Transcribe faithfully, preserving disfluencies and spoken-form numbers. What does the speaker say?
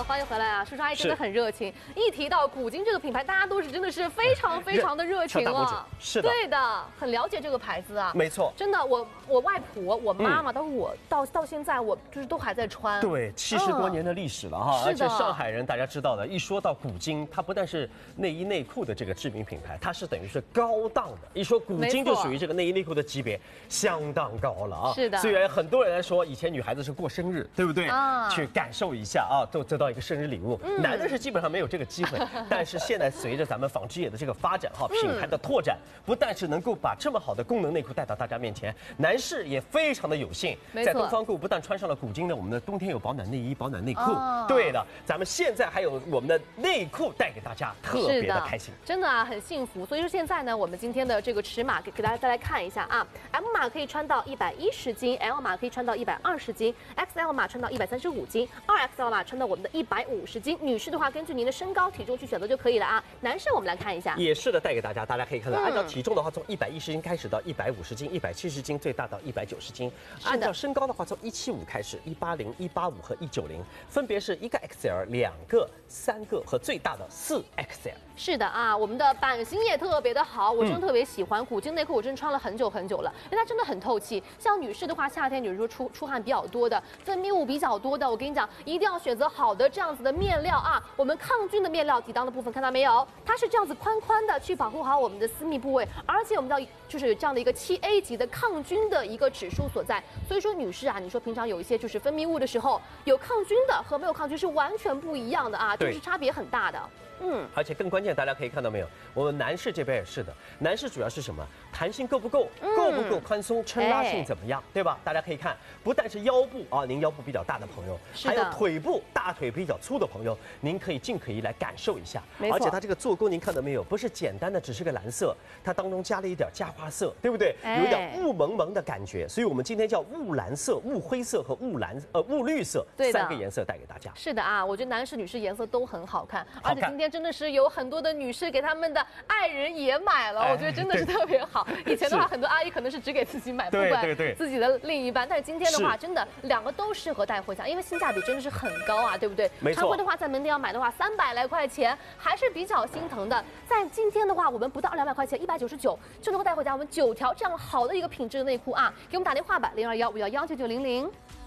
欢迎回来啊！叔叔阿姨真的很热情，一提到古今这个品牌，大家都是真的是非常非常的热情啊。 是的， 对的，很了解这个牌子啊。 没错， 真的，我我外婆、我妈妈，包括我到到现在，我就是都还在穿。 对，七十多年的历史了哈。而且上海人大家知道的，一说到古今，它不但是内衣内裤的这个知名品牌，它是等于是高档的。一说古今，就属于这个内衣内裤的级别相当高了啊。 是的。 虽然很多人来说，以前女孩子是过生日，对不对？啊。去感受一下啊，都得到一个生日礼物。嗯。男人是基本上没有这个机会，但是现在随着咱们纺织业的这个发展哈，品牌的拓展，不但是能够把这么好的功能内裤带到大家面前，男士也非常的有幸，在东方购不但穿上了古今的我们的冬天有保暖内衣、保暖内裤。哦。对了，咱们现在还有我们的内裤带给大家，特别的开心。 真的啊，很幸福。所以说现在呢，我们今天的这个尺码给给大家再来看一下啊 ，M 码可以穿到一百一十斤 ，L 码可以穿到一百二十斤 ，X L 码穿到一百三十五斤，二 X L 码穿到我们的一百五十斤。女士的话，根据您的身高体重去选择就可以了啊。男士我们来看一下， 也是的，带给大家，大家可以看到，按照体重的话，从一百一十斤开始到一百五十斤、一百七十斤，最大到一百九十斤。按照身高的话，从一七五开始，一八零、一八五和一九零，分别是一个 X L、两个、三个和最大的四 X L。 是的啊，我们的版型也特别的好，我真的特别喜欢古今内裤，我真的穿了很久很久了，因为它真的很透气。像女士的话，夏天女士说出出汗比较多的，分泌物比较多的，我跟你讲，一定要选择好的这样子的面料啊。我们抗菌的面料底裆的部分看到没有？它是这样子宽宽的，去保护好我们的私密部位，而且我们要就是有这样的一个七 A 级的抗菌的一个指数所在。所以说女士啊，你说平常有一些就是分泌物的时候，有抗菌的和没有抗菌是完全不一样的啊，这是差别很大的。嗯， 而且更关键，大家可以看到没有？我们男士这边也是的，男士主要是什么？弹性够不够？够不够宽松？撑拉性怎么样？对吧？大家可以看，不但是腰部啊，您腰部比较大的朋友，还有腿部大腿比较粗的朋友，您可以尽可以来感受一下。而且它这个做工您看到没有？不是简单的只是个蓝色，它当中加了一点嘉花色，对不对？有一点雾蒙蒙的感觉，所以我们今天叫雾蓝色、雾灰色和雾蓝呃雾绿色三个颜色带给大家。 是的啊，我觉得男士女士颜色都很好看，而且今天真的是有很多的女士给他们的爱人也买了，我觉得真的是特别好。以前的话，很多阿姨可能是只给自己买，不管自己的另一半，但是今天的话，真的两个都适合带回家，因为性价比真的是很高啊，对不对？ 没错。 常规的话，在门店要买的话，三百来块钱还是比较心疼的。在今天的话，我们不到两百块钱，一百九十九就能够带回家我们九条这样好的一个品质的内裤啊！给我们打电话吧，零二幺五幺幺九九零零。